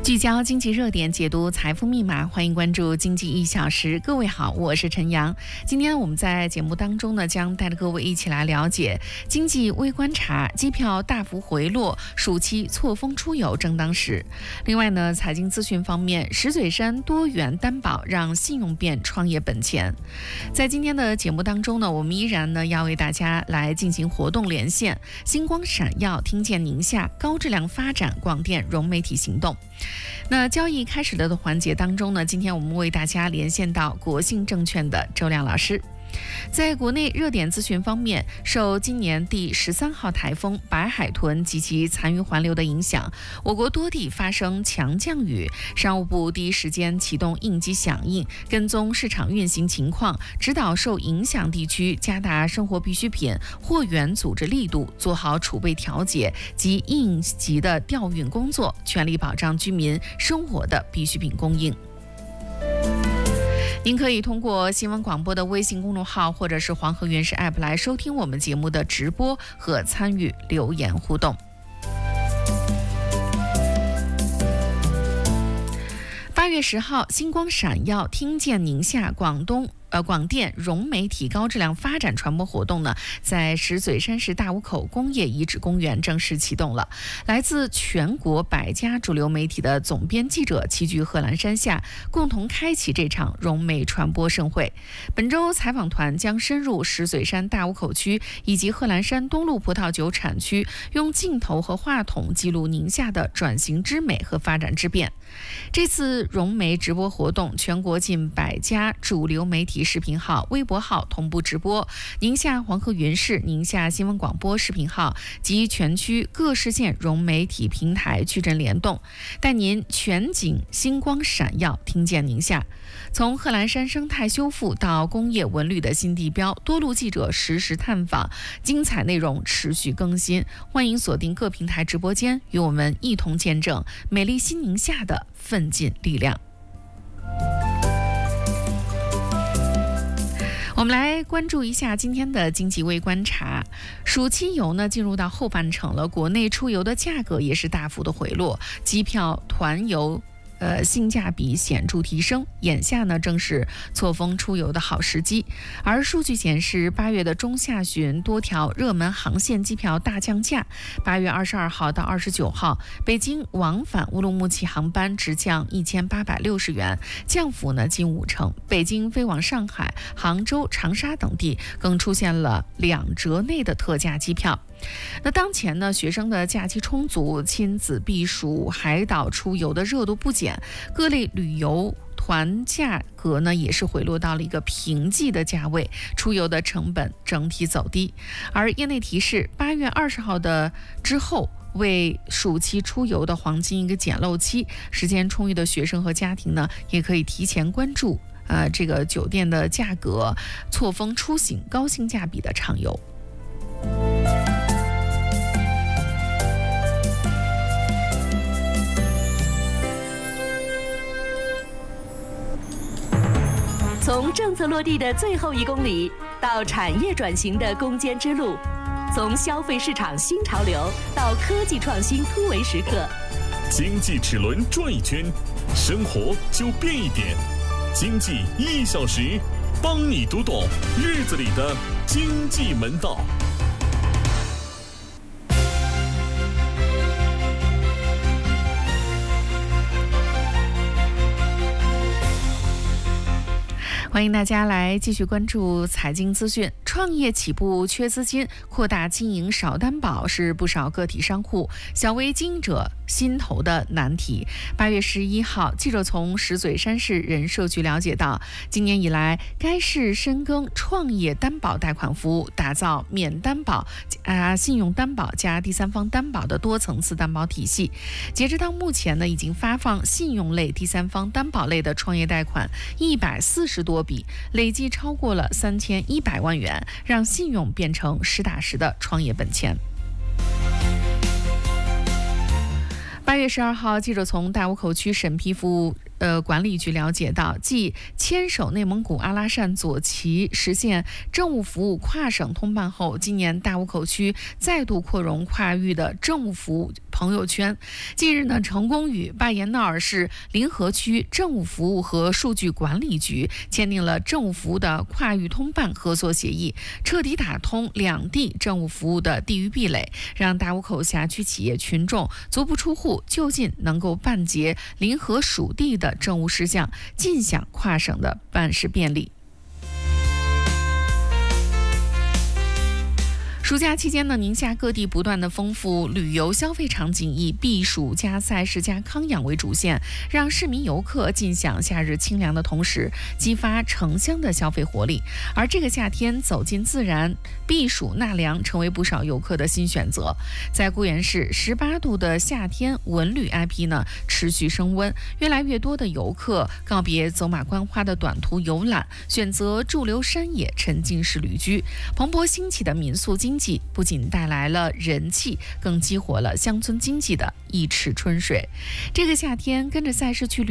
聚焦经济热点，解读财富密码，欢迎关注经济1小时。各位好，我是陈阳。今天我们在节目当中呢，将带着各位一起来了解经济微观察，机票大幅回落，暑期错峰出游正当时。另外呢，财经资讯方面，石嘴山多元担保让信用变创业本钱。在今天的节目当中呢，我们依然呢要为大家来进行活动连线，星光闪耀，听见宁夏高质量发展广电融媒体行动。那交易开始的环节当中呢，今天我们为大家连线到国信证券的周亮老师。在国内热点资讯方面，受今年第13号台风白海豚及其残余环流的影响，我国多地发生强降雨。商务部第一时间启动应急响应，跟踪市场运行情况，指导受影响地区加大生活必需品货源组织力度，做好储备调节及应急的调运工作，全力保障居民生活的必需品供应。您可以通过新闻广播的微信公众号或者是黄河原视 App 来收听我们节目的直播和参与留言互动。8月10号，星光闪耀，听见宁夏广电融媒体高质量发展传播活动呢，在石嘴山市大沽口工业遗址公园正式启动了。来自全国100家主流媒体的总编记者齐聚贺兰山下，共同开启这场融媒传播盛会。本周采访团将深入石嘴山大沽口区以及贺兰山东路葡萄酒产区，用镜头和话筒记录宁夏的转型之美和发展之变。这次融媒直播活动，全国近100家主流媒体视频号、微博号同步直播，宁夏黄河云视、宁夏新闻广播视频号及全区各市县融媒体平台矩阵联动，带您全景星光闪耀，听见宁夏。从贺兰山生态修复到工业文旅的新地标，多路记者实时探访，精彩内容持续更新。欢迎锁定各平台直播间，与我们一同见证美丽新宁夏的奋进力量。我们来关注一下今天的经济微观察。暑期游呢进入到后半程了，国内出游的价格也是大幅的回落，机票、团游性价比显著提升，眼下呢正是错峰出游的好时机。而数据显示，8月的中下旬多条热门航线机票大降价。8月22号到29号，北京往返乌鲁木齐航班直降1860元，降幅呢近50%。北京飞往上海、杭州、长沙等地更出现了2折内的特价机票。那当前呢，学生的假期充足，亲子避暑、海岛出游的热度不减，各类旅游团价格呢也是回落到了一个平季的价位，出游的成本整体走低。而业内提示，8月20号的之后，为暑期出游的黄金一个捡漏期，时间充裕的学生和家庭呢，也可以提前关注这个酒店的价格，错峰出行，高性价比的畅游。 从政策落地的最后1公里到产业转型的攻坚之路，从消费市场新潮流到科技创新突围时刻， 经济齿轮转一圈，生活就变一点。经济1小时，帮你读懂日子里的经济门道。 欢迎大家来继续关注财经资讯。创业起步缺资金，扩大经营少担保是不少个体商户、小微经营者心头的难题。8月11号，记者从石嘴山市人社局了解到，今年以来，该市深耕创业担保贷款服务，打造免担保、信用担保加第三方担保的多层次担保体系。截止到目前呢，已经发放信用类、第三方担保类的创业贷款140多笔，累计超过了3100万元，让信用变成实打实的创业本钱。8月12号，记者从大沽口区审批服务管理局了解到，继牵手内蒙古阿拉善左旗实现政务服务跨省通办后，今年大沽口区再度扩容跨域的政务服务朋友圈。近日呢，成功与巴彦淖尔市临河区政务服务和数据管理局签订了政务服务的跨域通办合作协议，彻底打通两地政务服务的地域壁垒，让大沽口辖区企业群众足不出户就近能够办结临河属地的政务事项，尽享跨省的办事便利。暑假期间呢，宁夏各地不断的丰富旅游消费场景，以避暑加赛事加康养为主线，让市民游客尽享夏日清凉的同时，激发城乡的消费活力。而这个夏天走进自然、避暑纳凉，成为不少游客的新选择。在固原市18度的夏天，文旅 IP 呢持续升温，越来越多的游客告别走马观花的短途游览，选择驻留山野沉浸式旅居。蓬勃兴起的民宿经济不仅带来了人气，更激活了乡村经济的一池春水。这个夏天跟着赛事去旅